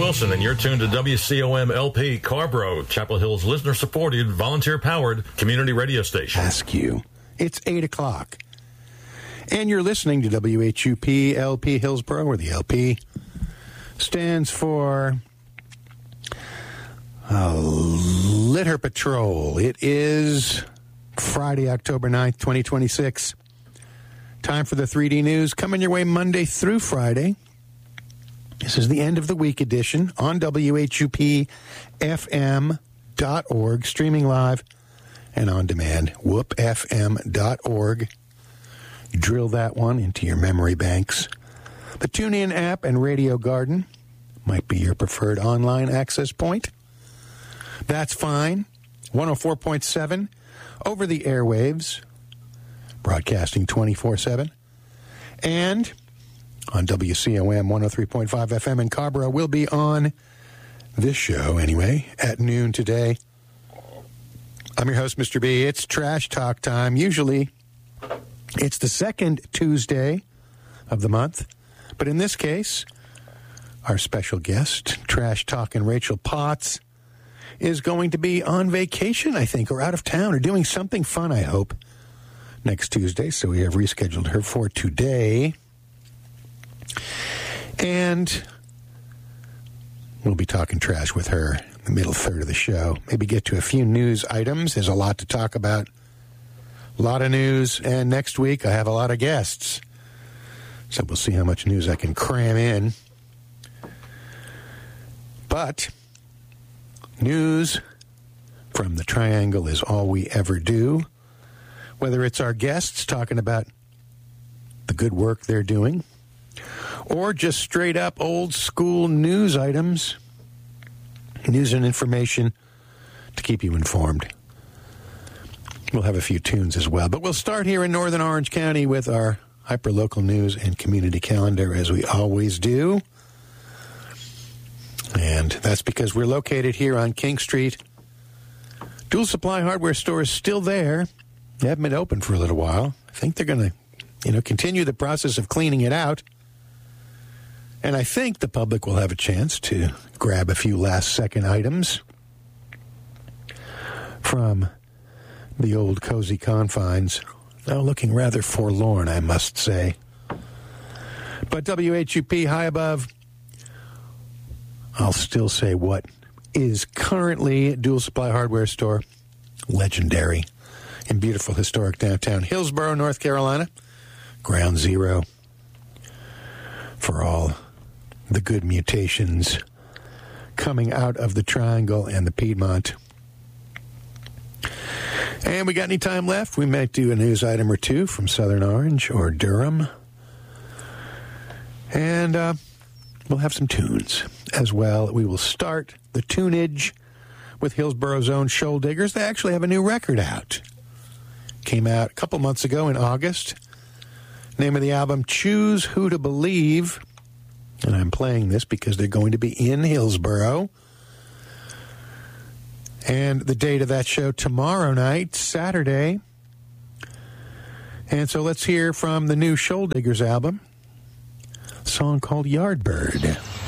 Wilson, and you're tuned to WCOM LP, Carborough, Chapel Hill's listener-supported, volunteer-powered community radio station. Ask you. It's 8 o'clock. And you're listening to WHUP LP Hillsborough, where the LP stands for Litter Patrol. It is Friday, October 9th, 2026. Time for the 3D News, coming your way Monday through Friday. This is the end of the week edition on WHUPFM.org, streaming live and on demand, whoopfm.org. Drill that one into your memory banks. The TuneIn app and Radio Garden might be your preferred online access point. That's fine. 104.7 over the airwaves, broadcasting 24/7. And on WCOM 103.5 FM in Carborough, we'll be on this show anyway at noon today. I'm your host, Mr. B. It's Trash Talk time. Usually it's the second Tuesday of the month, but in this case, our special guest, Trash Talk and Rachel Potts, is going to be on vacation, I think, or out of town, or doing something fun, I hope, next Tuesday. So we have rescheduled her for today. And we'll be talking trash with her in the middle third of the show. Maybe get to a few news items. There's a lot to talk about. A lot of news. And next week, I have a lot of guests. So we'll see how much news I can cram in. But news from the Triangle is all we ever do. Whether it's our guests talking about the good work they're doing, or just straight up old school news items, news and information to keep you informed. We'll have a few tunes as well. But we'll start here in Northern Orange County with our hyperlocal news and community calendar, as we always do. And that's because we're located here on King Street. Dual Supply Hardware store is still there. They haven't been open for a little while. I think they're going to, continue the process of cleaning it out. And I think the public will have a chance to grab a few last-second items from the old cozy confines. Now looking rather forlorn, I must say. But WHUP high above, I'll still say what is currently Dual Supply Hardware store, legendary in beautiful historic downtown Hillsborough, North Carolina. Ground zero for all the good mutations coming out of the Triangle and the Piedmont. And we got any time left? We might do a news item or two from Southern Orange or Durham. And we'll have some tunes as well. We will start the tunage with Hillsborough's own Shoal Diggers. They actually have a new record out. Came out a couple months ago in August. Name of the album, Choose Who to Believe. And I'm playing this because they're going to be in Hillsborough. And the date of that show, tomorrow night, Saturday. And so let's hear from the new Shoal Diggers album, a song called Yardbird.